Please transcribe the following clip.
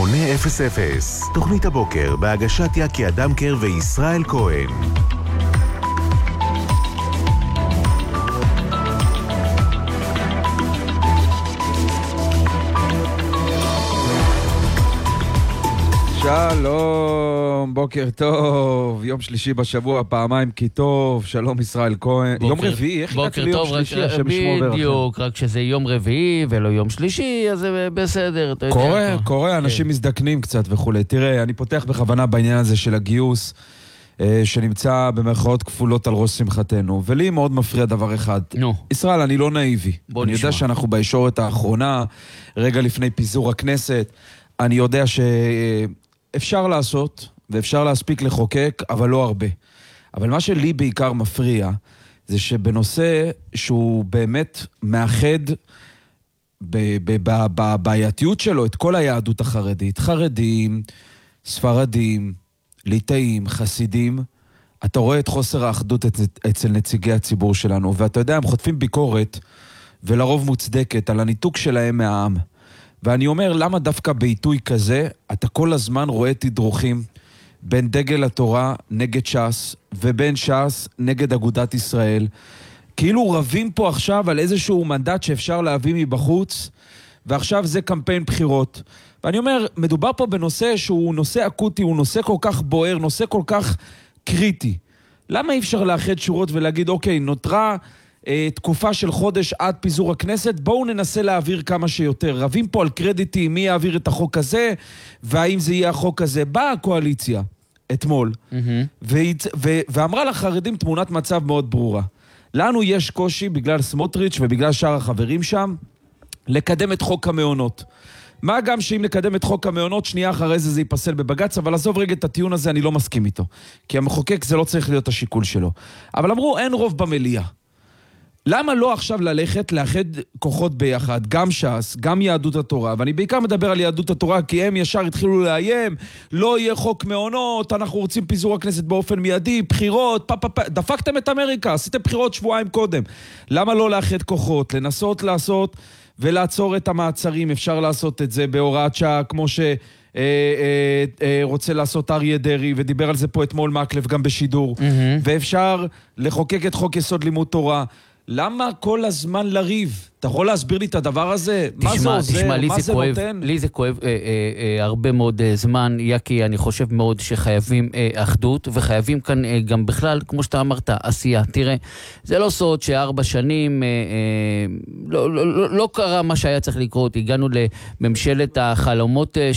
800, תוכנית הבוקר בהגשת יקי אדמקר וישראל כהן. שלום, בוקר טוב, יום שלישי בשבוע, פעמיים כי טוב, שלום ישראל כהן. יום רביעי, איך הגעתי ליום שלישי? השם ישמור ברחם. בדיוק, רק שזה יום רביעי ולא יום שלישי, אז זה בסדר. קורה, אנשים מזדקנים קצת וכו'. תראה, אני פותח בכוונה בעניין הזה של הגיוס, שנמצא במרכאות כפולות על ראש שמחתנו, ולי מאוד מפריע דבר אחד. ישראל, אני לא נאיבי. אני יודע שאנחנו בישורת האחרונה, רגע לפני פיזור הכנסת, אני יודע שאפשר לעשות, ואפשר להספיק לחוקק, אבל לא הרבה. אבל מה שלי בעיקר מפריע, זה שבנושא שהוא באמת מאחד בבעייתיות שלו את כל היהדות החרדית, חרדים, ספרדים, ליטאים, חסידים, אתה רואה את חוסר האחדות אצל נציגי הציבור שלנו, ואתה יודע, הם חוטפים ביקורת, ולרוב מוצדקת, על הניתוק שלהם מהעם. ואני אומר, למה דווקא בעיתוי כזה, אתה כל הזמן רואה תדרוכים בין דגל התורה נגד ש"ס, ובין ש"ס נגד אגודת ישראל. כאילו רבים פה עכשיו על איזשהו מנדט שאפשר להביא מבחוץ, ועכשיו זה קמפיין בחירות. ואני אומר, מדובר פה בנושא שהוא נושא אקוטי, הוא נושא כל כך בוער, נושא כל כך קריטי. למה אי אפשר לאחד שורות ולהגיד, אוקיי, נותרה תקופה של חודש עד פיזור הכנסת, בואו ננסה להעביר כמה שיותר. רבים פה על קרדיטים, מי יעביר את החוק הזה, והאם זה יהיה החוק הזה. באה הקואליציה אתמול, ואמרה לחרדים תמונת מצב מאוד ברורה. לנו יש קושי בגלל סמוטריץ' ובגלל שאר החברים שם, לקדם את חוק המעונות. מה גם שאם לקדם את חוק המעונות, שנייה אחרי זה ייפסל בבג"ץ, אבל עזוב רגע את הטיעון הזה, אני לא מסכים איתו. כי המחוקק זה לא צריך להיות השיקול שלו. אבל אמרו, אין רוב במליאה. למה לא עכשיו ללכת לאחד כוחות ביחד, גם ש"ס, גם יהדות התורה, ואני בעיקר מדבר על יהדות התורה, כי הם ישר התחילו לאיים, לא יהיה חוק מעונות, אנחנו רוצים פיזור הכנסת באופן מיידי, בחירות, דפקתם את אמריקה, עשיתם בחירות שבועיים קודם. למה לא לאחד כוחות, לנסות לעשות ולעצור את המעצרים, אפשר לעשות את זה בהוראת שעה, כמו רוצה לעשות אריה דרעי, ודיבר על זה פה אתמול מקלב גם בשידור, ואפשר לחוקק את חוק יסוד לימוד תורה. למה כל הזמן לריב? אתה יכול להסביר לי את הדבר הזה? מה זה עוזר? מה זה נותן? לי זה כואב הרבה מאוד זמן, יקי, אני חושב מאוד שחייבים אחדות, וחייבים כאן גם בכלל, כמו שאתה אמרת, עשייה. תראה, זה לא סוד ש4 שנים לא קרה מה שהיה צריך לקרות. הגענו לממשלת החלומות